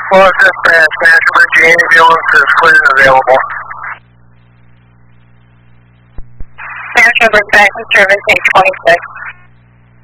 Well, dispatch, National Emergency Ambulance is clear and available. National Dispatch Service 826.